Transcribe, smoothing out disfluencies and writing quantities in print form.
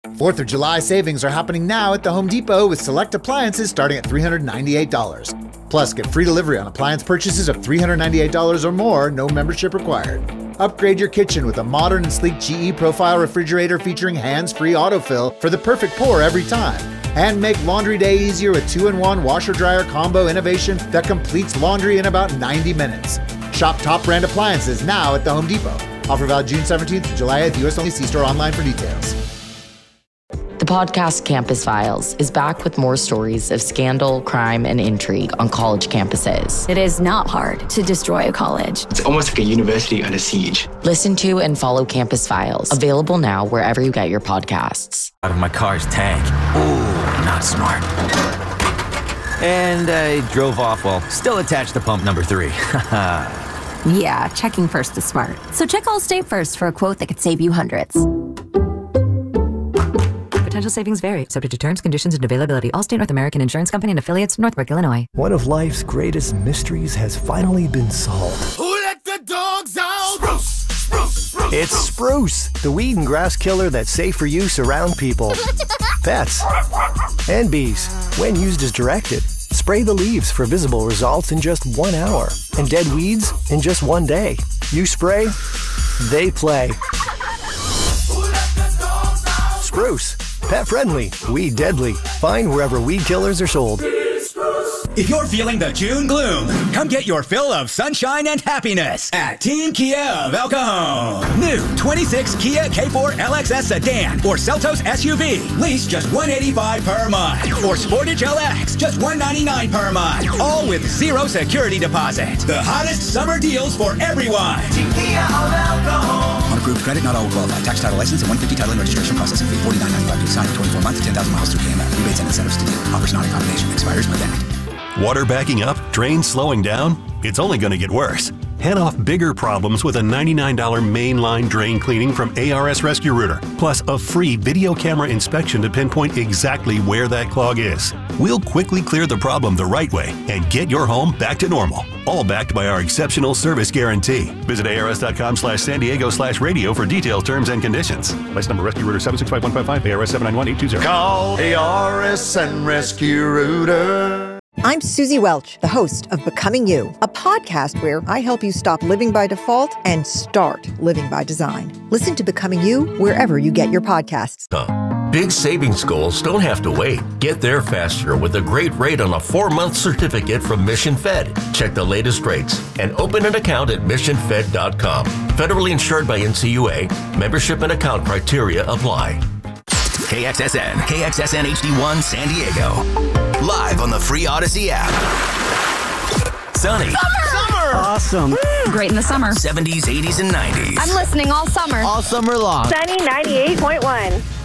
4th of July savings are happening now at the Home Depot with select appliances starting at $398. Plus, get free delivery on appliance purchases of $398 or more, no membership required. Upgrade your kitchen with a modern and sleek GE Profile refrigerator featuring hands-free autofill for the perfect pour every time. And make laundry day easier with 2-in-1 washer-dryer combo innovation that completes laundry in about 90 minutes. Shop top brand appliances now at the Home Depot. Offer valid June 17th to July 8th, U.S. only. See store online for details. The podcast Campus Files is back with more stories of scandal, crime, and intrigue on college campuses. It is not hard to destroy a college. It's almost like a university under siege. Listen to and follow Campus Files, available now wherever you get your podcasts. Out of my car's tank. Ooh, not smart. And I drove off while still attached to pump number 3. Yeah, checking first is smart. So check Allstate first for a quote that could save you hundreds. Potential savings vary, subject to terms, conditions, and availability. Allstate North American Insurance Company and affiliates, Northbrook, Illinois. One of life's greatest mysteries has finally been solved. Who let the dogs out? Spruce, spruce, spruce. It's Spruce, the weed and grass killer that's safe for use around people, pets, and bees. When used as directed, spray the leaves for visible results in just 1 hour, and dead weeds in just 1 day. You spray, they play. Spruce. Pet friendly, weed deadly. Find wherever weed killers are sold. If you're feeling the June gloom, come get your fill of sunshine and happiness at Team Kia of El Cajon. New 26 Kia K4 LXS sedan or Seltos SUV, lease just $185 per month. Or Sportage LX, just $199 per month. All with zero security deposit. The hottest summer deals for everyone. Team Kia of El Cajon. On approved credit, not all will qualify. Tax, title, license, and $150 title and registration processing fee. $49.95 to sign for 24 months to 10,000 miles through KMF. Rebates and incentives to deal. Offers not in combination. Expires Month end. Water backing up? Drains slowing down? It's only going to get worse. Head off bigger problems with a $99 mainline drain cleaning from ARS Rescue Rooter, plus a free video camera inspection to pinpoint exactly where that clog is. We'll quickly clear the problem the right way and get your home back to normal. All backed by our exceptional service guarantee. Visit ars.com/San Diego/radio for detailed terms and conditions. License number Rescue Rooter 765155, ARS 791820. Call ARS and Rescue Rooter. I'm Susie Welch, the host of Becoming You, a podcast where I help you stop living by default and start living by design. Listen to Becoming You wherever you get your podcasts. Big savings goals don't have to wait. Get there faster with a great rate on a 4-month certificate from Mission Fed. Check the latest rates and open an account at missionfed.com. Federally insured by NCUA. Membership and account criteria apply. KXSN HD1 San Diego. Live on the free Odyssey app. Sunny. Summer! Awesome. Great in the summer. 70s, 80s, and 90s. I'm listening all summer. All summer long. Sunny 98.1.